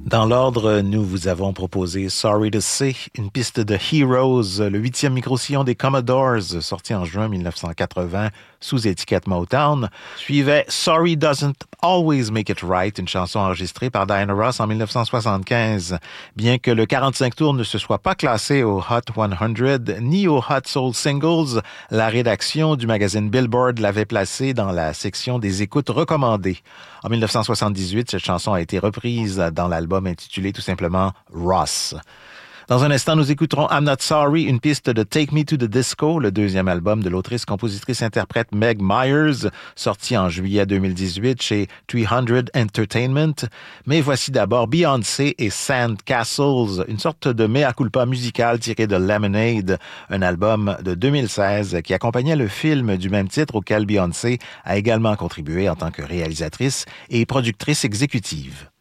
Dans l'ordre, nous vous avons proposé Sorry to Say, une piste de Heroes, le 8e micro-sillon des Commodores, sorti en juin 1980 sous étiquette Motown. Suivait Sorry Doesn't Always Make It Right, une chanson enregistrée par Diana Ross en 1975. Bien que le 45 tours ne se soit pas classé au Hot 100 ni au Hot Soul Singles, la rédaction du magazine Billboard l'avait placé dans la section des écoutes recommandées. En 1978, cette chanson a été reprise dans l'album intitulé tout simplement Ross. Dans un instant, nous écouterons I'm Not Sorry, une piste de Take Me to the Disco, le deuxième album de l'autrice-compositrice-interprète Meg Myers, sorti en juillet 2018 chez 300 Entertainment. Mais voici d'abord Beyoncé et Sand Castles, une sorte de mea culpa musical tiré de Lemonade, un album de 2016 qui accompagnait le film du même titre auquel Beyoncé a également contribué en tant que réalisatrice et productrice exécutive.